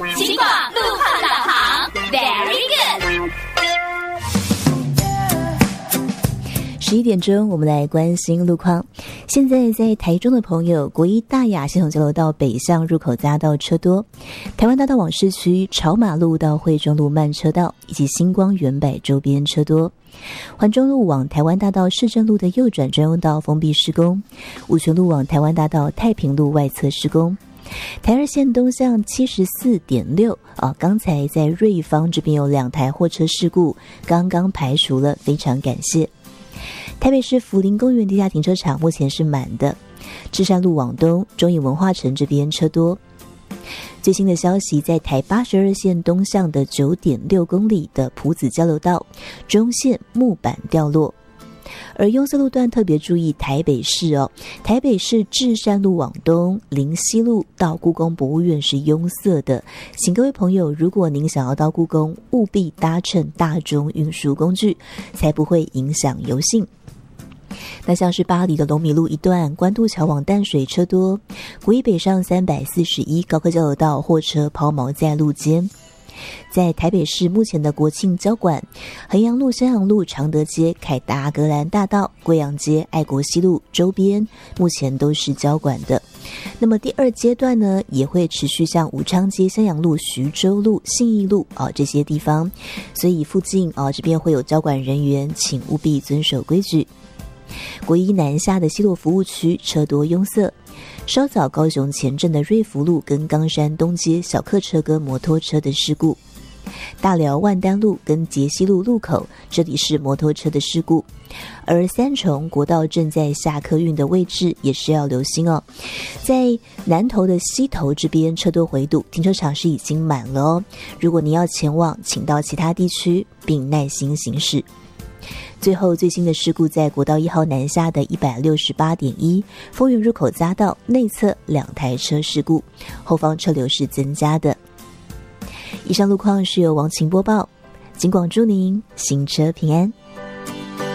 警广路况导航 ，Very good。 11点钟，我们来关心路况。现在在台中的朋友，国一大雅系统交流道北向入口匝道车多，台湾大道往市区朝马路到惠中路慢车道，以及星光远百周边车多。环中路往台湾大道市政路的右转专用道封闭施工，五权路往台湾大道太平路外侧施工。台二线东向74.6刚才在瑞芳这边有2台货车事故，刚刚排除了，非常感谢。台北市福林公园地下停车场目前是满的，芝山路往东中影文化城这边车多。最新的消息，在台82线东向的 9.6 公里的埔子交流道中线木板掉落。而拥塞路段特别注意台北市台北市至善路往东林西路到故宫博物院是拥塞的，请各位朋友，如果您想要到故宫，务必搭乘大众运输工具，才不会影响游行。那像是八里的龙米路一段关渡桥往淡水车多，国一北上341高科交流道货车抛锚在路肩。在台北市目前的国庆交管，衡阳路、襄阳路、常德街、凯达格兰大道、贵阳街、爱国西路周边目前都是交管的。那么第二阶段呢，也会持续向武昌街、襄阳路、徐州路、信义路这些地方，所以附近这边会有交管人员，请务必遵守规矩。国一南下的西螺服务区车多拥塞，稍早高雄前镇的瑞福路跟冈山东街小客车跟摩托车的事故，大寮万丹路跟杰西路路口这里是摩托车的事故，而三重国道正在下客运的位置也是要留心在南投的西头这边车多回堵，停车场是已经满了如果您要前往，请到其他地区并耐心行驶。最后最新的事故在国道1号南下的 168.1 丰原入口匝道内侧2台车事故，后方车流是增加的。以上路况是由王晴播报，警广祝您行车平安。